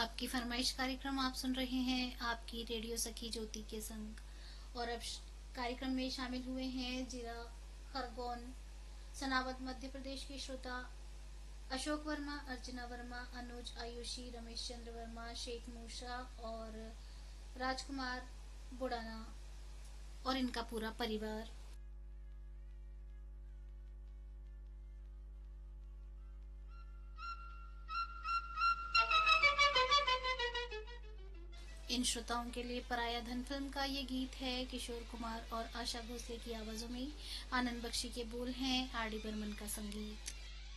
आपकी फरमाइश कार्यक्रम आप सुन रहे हैं आपकी रेडियो सखी ज्योति के संग। और अब कार्यक्रम में शामिल हुए हैं जिला खरगोन सनावद मध्य प्रदेश के श्रोता अशोक वर्मा, अर्चना वर्मा, अनुज, आयुषी, रमेश चंद्र वर्मा, शेख मूसा और राजकुमार बुड़ाना और इनका पूरा परिवार। इन श्रोताओं के लिए पराया धन फिल्म का ये गीत है किशोर कुमार और आशा भोसले की आवाजों में। आनंद बख्शी के बोल हैं, आर डी बर्मन का संगीत।